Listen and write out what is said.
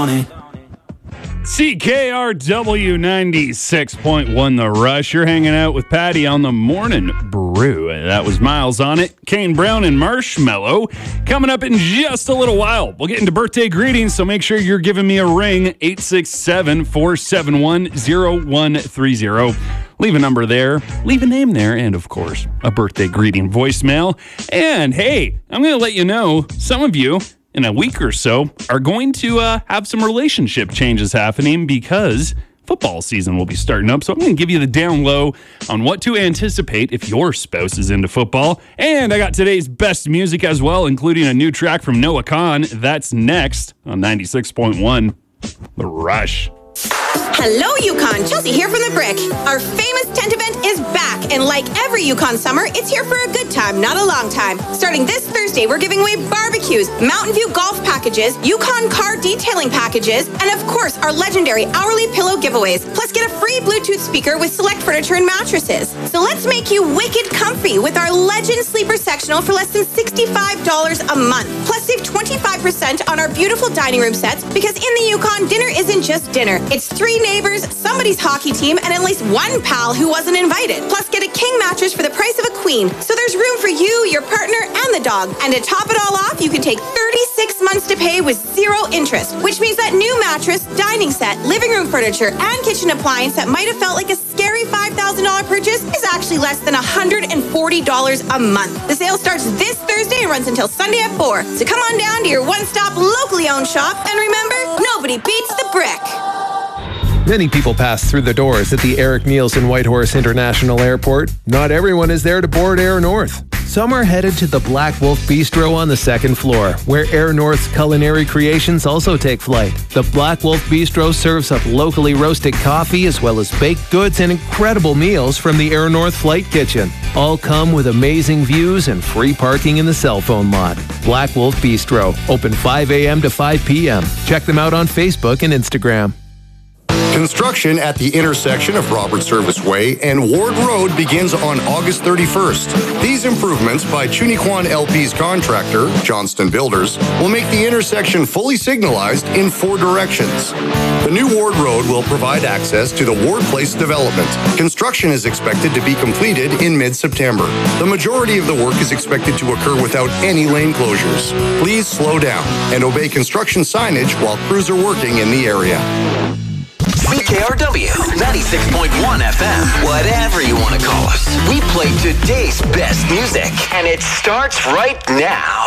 on it. CKRW 96.1 The Rush. You're hanging out with Patty on the Morning Brew. That was Miles on it. Kane Brown and Marshmello. Coming up in just a little while. We'll get into birthday greetings, so make sure you're giving me a ring. 867-471-0130. Leave a number there, leave a name there, and of course, a birthday greeting voicemail. And hey, I'm going to let you know, some of you in a week or so are going to have some relationship changes happening because football season will be starting up. So I'm going to give you the down low on what to anticipate if your spouse is into football. And I got today's best music as well, including a new track from Noah Khan. That's next on 96.1 The Rush. Hello, Yukon. Chelsea here from The Brick. Our famous tent event is back, and like every Yukon summer, it's here for a good time, not a long time. Starting this Thursday, we're giving away barbecues, Mountain View golf packages, Yukon car detailing packages, and of course, our legendary hourly pillow giveaways. Plus, get a free Bluetooth speaker with select furniture and mattresses. So let's make you wicked comfy with our Legend Sleeper Sectional for less than $65 a month. Plus, save 25% on our beautiful dining room sets, because in the Yukon, dinner isn't just dinner. It's 3 neighbors, somebody's hockey team, and at least one pal who wasn't invited. Plus, get a king mattress for the price of a queen. So there's room for you, your partner, and the dog. And to top it all off, you can take 36 months to pay with 0 interest, which means that new mattress, dining set, living room furniture, and kitchen appliance that might have felt like a scary $5,000 purchase is actually less than $140 a month. The sale starts this Thursday and runs until Sunday at 4. So come on down to your one-stop locally owned shop, and remember, nobody beats The Brick. Many people pass through the doors at the Eric Nielsen Whitehorse International Airport. Not everyone is there to board Air North. Some are headed to the Black Wolf Bistro on the 2nd floor, where Air North's culinary creations also take flight. The Black Wolf Bistro serves up locally roasted coffee as well as baked goods and incredible meals from the Air North Flight Kitchen. All come with amazing views and free parking in the cell phone lot. Black Wolf Bistro, open 5 a.m. to 5 p.m. Check them out on Facebook and Instagram. Construction at the intersection of Robert Service Way and Ward Road begins on August 31st. These improvements by Chuniquan LP's contractor, Johnston Builders, will make the intersection fully signalized in 4 directions. The new Ward Road will provide access to the Ward Place development. Construction is expected to be completed in mid-September. The majority of the work is expected to occur without any lane closures. Please slow down and obey construction signage while crews are working in the area. CKRW 96.1 FM, whatever you want to call us. We play today's best music, and it starts right now.